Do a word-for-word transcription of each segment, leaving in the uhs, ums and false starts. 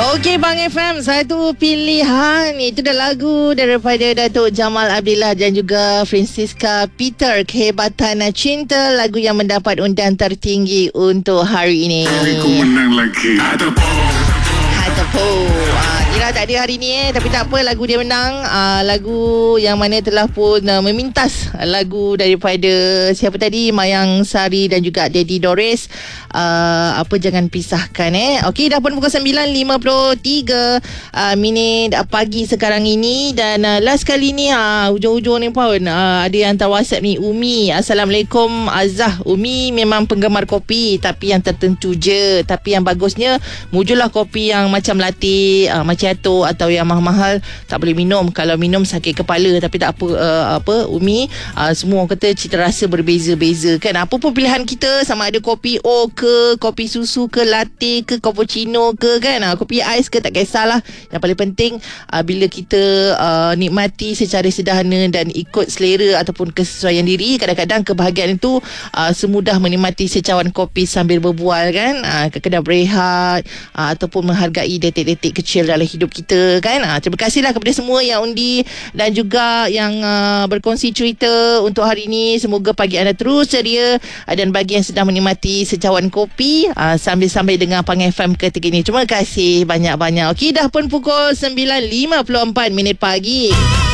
Okey Bang F M, satu pilihan. Itu dah lagu daripada Datuk Jamal Abdillah dan juga Francisca Peter, Kehebatan Cinta, lagu yang mendapat undian tertinggi untuk hari ini. Aku menang lagi. Ataupun uh, Ira tak ada hari ni eh, tapi tak apa, lagu dia menang. uh, Lagu yang mana telah pun uh, memintas lagu daripada siapa tadi, Mayang Sari dan juga Daddy Doris. uh, Apa Jangan Pisahkan eh. Okey, dah pun pukul sembilan lima puluh tiga uh, minit uh, pagi sekarang ini. Dan uh, last kali ni uh, hujung-hujung ni pun uh, ada yang hantar WhatsApp ni. Umi, Assalamualaikum Azah. Umi memang penggemar kopi, tapi yang tertentu je. Tapi yang bagusnya mujulah kopi yang macam latte, uh, macchiato atau yang mahal-mahal tak boleh minum. Kalau minum sakit kepala. Tapi tak apa, uh, apa Umi, uh, semua kata cita rasa berbeza-beza kan. Apa pun pilihan kita, sama ada kopi O ke, kopi susu ke, latte ke, cappuccino ke kan, uh, kopi ais ke, tak kisahlah. Yang paling penting uh, bila kita uh, nikmati secara sederhana dan ikut selera ataupun kesesuaian diri. Kadang-kadang kebahagiaan itu uh, semudah menikmati secawan kopi sambil berbual kan, uh, ke kedai berehat, uh, ataupun menghargai detik-detik kecil dalam hidup kita kan. Ha, terima kasihlah kepada semua yang undi dan juga yang uh, berkongsi cerita untuk hari ini. Semoga pagi anda terus ceria, uh, dan bagi yang sedang menikmati secawan kopi uh, sambil-sambil dengar Pang F M ketika ini, terima kasih banyak-banyak. Okey, dah pun pukul sembilan lima puluh empat minit pagi.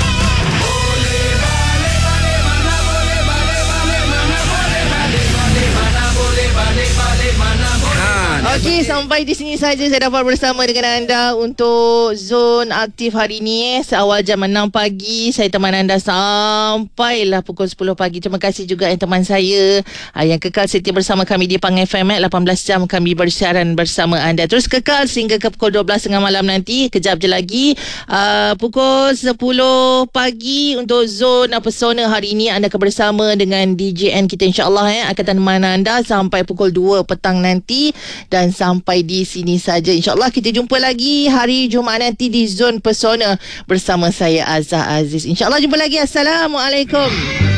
Okey, sampai di sini saja saya dapat bersama dengan anda untuk Zon Aktif hari ini eh. Seawal jam enam pagi saya teman anda sampailah pukul sepuluh pagi. Terima kasih juga yang teman saya uh, yang kekal setia bersama kami di Pang F M eh. lapan belas jam kami bersiaran bersama anda. Terus kekal sehingga ke pukul dua belas tengah malam nanti. Kejap je lagi uh, pukul sepuluh pagi untuk Zon Pesona hari ini. Anda akan bersama dengan D J N kita, insyaAllah eh, akan teman anda sampai pukul dua petang nanti. Dan sampai di sini saja, insyaAllah kita jumpa lagi hari Jumaat nanti di Zon Pesona bersama saya Azah Aziz. InsyaAllah jumpa lagi. Assalamualaikum.